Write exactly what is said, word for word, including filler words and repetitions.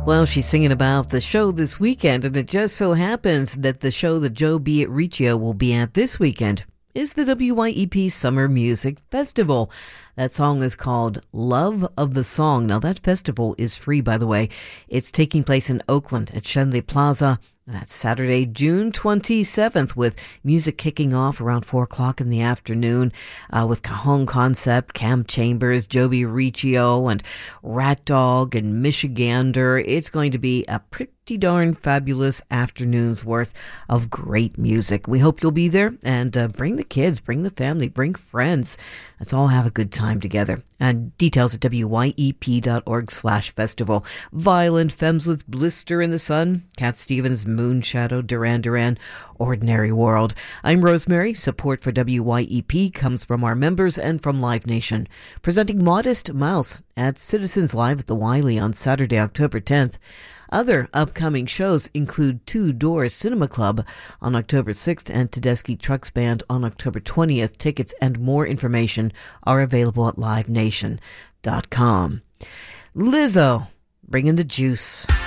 Well, she's singing about the show this weekend, and it just so happens that the show that Joe B. at Riccio will be at this weekend is the W Y E P Summer Music Festival. That song is called Love of the Song. Now, that festival is free, by the way. It's taking place in Oakland at Shenley Plaza. That's Saturday, June twenty-seventh, with music kicking off around four o'clock in the afternoon uh, with Cajon Concept, Cam Chambers, Joe B. Riccio, and Rat Dog and Michigander. It's going to be a pretty darn fabulous afternoon's worth of great music. We hope you'll be there, and uh, bring the kids, bring the family, bring friends. Let's all have a good time together. And details at W Y E P dot org slash festival. Violent Femmes with Blister in the Sun, Cat Stevens, Moonshadow, Duran Duran, Ordinary World. I'm Rosemary. Support for W Y E P comes from our members and from Live Nation. Presenting Modest Mouse at Citizens Live at the Wiley on Saturday, October tenth. Other upcoming shows include Two Doors Cinema Club on October sixth and Tedeschi Trucks Band on October twentieth. Tickets and more information are available at live nation dot com. Lizzo, bringing the juice.